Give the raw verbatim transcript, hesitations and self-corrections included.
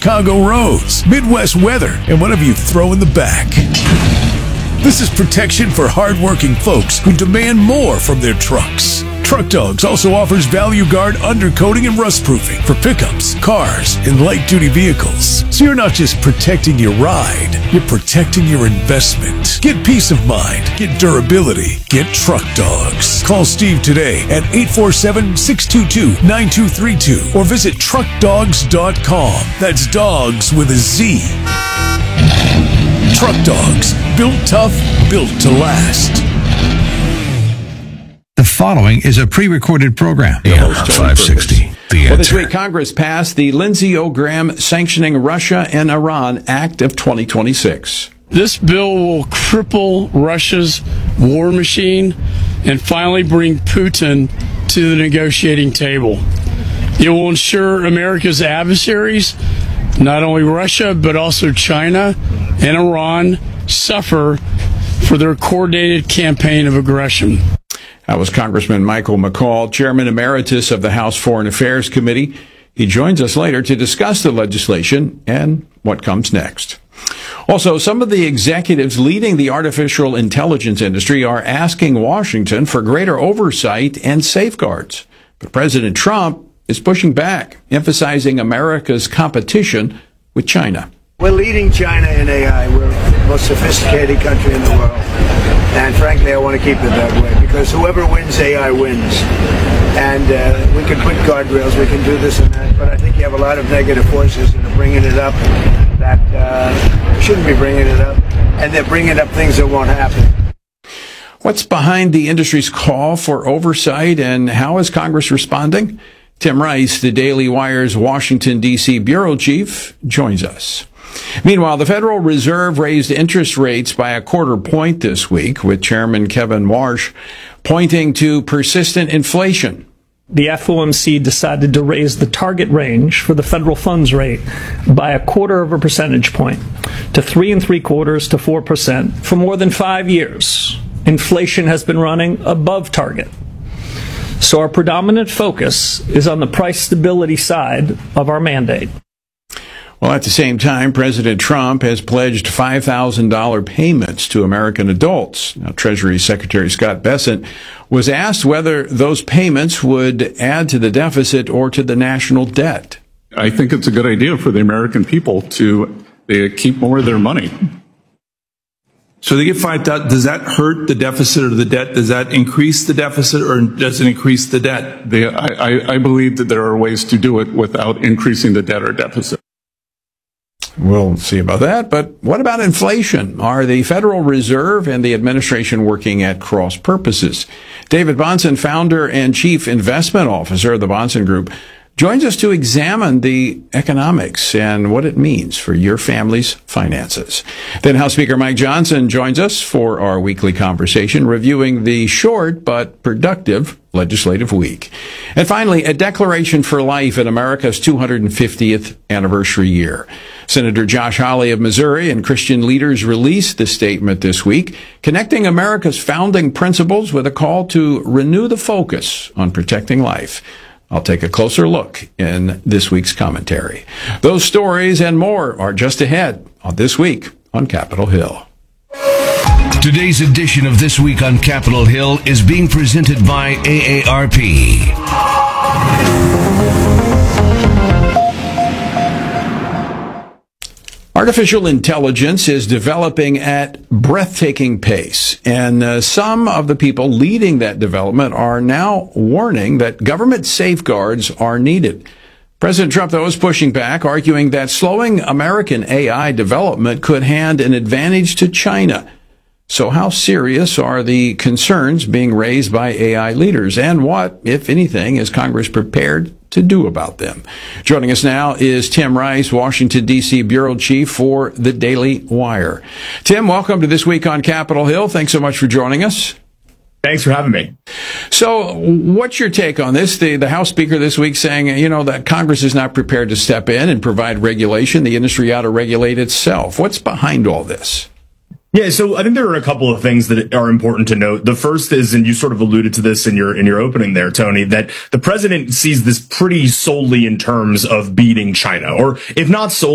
Chicago roads, Midwest weather, and whatever you throw in the back. This is protection for hardworking folks who demand more from their trucks. Truck Dogs also offers Value Guard undercoating and rust proofing for pickups, cars, and light-duty vehicles. So you're not just protecting your ride, you're protecting your investment. Get peace of mind. Get durability. Get Truck Dogs. Call Steve today at eight four seven, six two two, nine two three two or visit truck dogs dot com. That's dogs with a Z. Truck Dogs. Built tough, built to last. The following is a pre-recorded program. Yeah, five sixty. The Well, this answer. week, Congress passed the Lindsey O. Graham Sanctioning Russia and Iran Act of twenty twenty-six. This bill will cripple Russia's war machine and finally bring Putin to the negotiating table. It will ensure America's adversaries, not only Russia, but also China and Iran, suffer for their coordinated campaign of aggression. That was Congressman Michael McCaul, Chairman Emeritus of the House Foreign Affairs Committee. He joins us later to discuss the legislation and what comes next. Also, some of the executives leading the artificial intelligence industry are asking Washington for greater oversight and safeguards. But President Trump is pushing back, emphasizing America's competition with China. We're leading China in A I. We're the most sophisticated country in the world. And frankly, I want to keep it that way because whoever wins A I wins. And uh, we can put guardrails, we can do this and that, but I think you have a lot of negative forces that are bringing it up that uh, shouldn't be bringing it up. And they're bringing up things that won't happen. What's behind the industry's call for oversight and how is Congress responding? Tim Rice, the Daily Wire's Washington, D C bureau chief, joins us. Meanwhile, the Federal Reserve raised interest rates by a quarter point this week, with Chairman Kevin Warsh pointing to persistent inflation. The F O M C decided to raise the target range for the federal funds rate by a quarter of a percentage point to three and three quarters to four percent for more than five years. Inflation has been running above target. So our predominant focus is on the price stability side of our mandate. Well, at the same time, President Trump has pledged five thousand dollars payments to American adults. Now, Treasury Secretary Scott Bessent was asked whether those payments would add to the deficit or to the national debt. I think it's a good idea for the American people to they keep more of their money. So they get five thousand. Does that hurt the deficit or the debt? Does that increase the deficit or does it increase the debt? They, I, I, I believe that there are ways to do it without increasing the debt or deficit. We'll see about that. But what about inflation? Are the Federal Reserve and the administration working at cross purposes? David Bahnsen, founder and chief investment officer of the Bahnsen Group, joins us to examine the economics and what it means for your family's finances. Then House Speaker Mike Johnson joins us for our weekly conversation, reviewing the short but productive legislative week. And finally, a declaration for life in America's two hundred fiftieth anniversary year. Senator Josh Hawley of Missouri and Christian leaders released the statement this week, connecting America's founding principles with a call to renew the focus on protecting life. I'll take a closer look in this week's commentary. Those stories and more are just ahead on This Week on Capitol Hill. Today's edition of This Week on Capitol Hill is being presented by A A R P. Artificial intelligence is developing at breathtaking pace, and uh, some of the people leading that development are now warning that government safeguards are needed. President Trump, though, is pushing back, arguing that slowing American A I development could hand an advantage to China. So how serious are the concerns being raised by A I leaders, and what, if anything, is Congress prepared to do about them? Joining us now is Tim Rice, Washington, D C bureau chief for the Daily Wire. Tim, welcome to This Week on Capitol Hill. Thanks so much for joining us. Thanks for having me. So what's your take on this? The, the House Speaker this week saying, you know, that Congress is not prepared to step in and provide regulation. The industry ought to regulate itself. What's behind all this? Yeah, so I think there are a couple of things that are important to note. The first is, and you sort of alluded to this in your in your opening there, Tony, that the president sees this pretty solely in terms of beating China, or if not solely